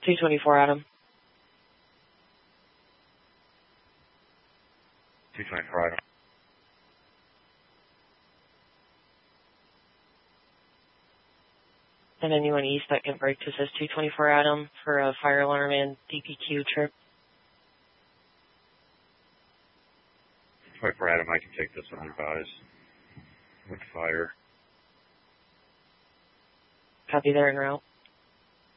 224 Adam. 224 Adam. And anyone east that can break to says 224 Adam for a fire alarm and DPQ trip. 24 Adam, I can take this one, advise. With fire. Copy, there en route.